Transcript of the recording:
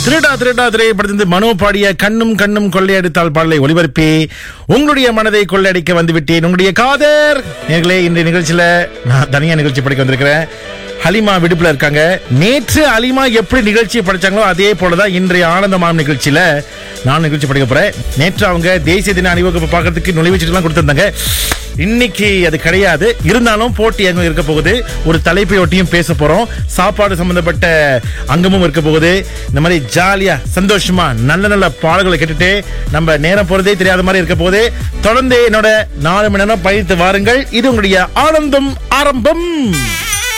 திருடா திருடா திரைப்படத்திலிருந்து மனோ பாடிய கண்ணும் கண்ணும் கொள்ளையடித்தால் பாடலை ஒளிபரப்பி உங்களுடைய மனதை கொள்ளையடிக்க வந்து விட்டேன். உங்களுடைய காதர் நேர்களே, இந்த நிகழ்ச்சியில நான் தனியா நிகழ்ச்சி படிக்க வந்திருக்கிறேன். ஹலிமா விடுப்புல இருக்காங்க. நேற்று ஹலிமா எப்படி நிகழ்ச்சியை படிச்சாங்களோ அதே போலதான் இன்றைய ஆனந்தமான நிகழ்ச்சியில நான் நிகழ்ச்சி படிக்க போறேன். நேற்று அவங்க தேசிய தின அணிவகுப்பு பார்க்கறதுக்கு நுழைவுச்சீட்டுலாம் கொடுத்திருந்தாங்க. இன்னைக்கு அது கிடையாது. இருந்தாலும் போட்டி அங்க இருக்க போகுது. ஒரு தலைப்பையொட்டியும் பேச போறோம். சாப்பாடு சம்பந்தப்பட்ட அங்கமும் இருக்க போகுது. இந்த மாதிரி ஜாலியா சந்தோஷமா நல்ல நல்ல பாடல்களை கேட்டுட்டு நம்ம நேரம் போறதே தெரியாத மாதிரி இருக்க போகுது. தொடர்ந்து என்னோட 4 மணி நேரம் பயணித்து வாருங்கள். இது உங்களுடைய ஆனந்தம் ஆரம்பம்.